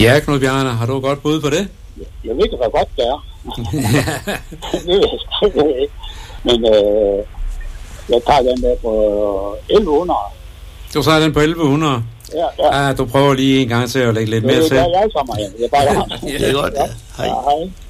Ja, Knud Bjarne, har du godt bud på det? Jeg ved ikke, hvor godt det er. Det ved jeg sgu ikke. Men jeg tager den der på 1100. Du tager den på 1100? Ja. Du prøver lige en gang til at lægge lidt mere til. Det er jeg sammen. Jeg bare Det er godt, ja. Hej. Hej.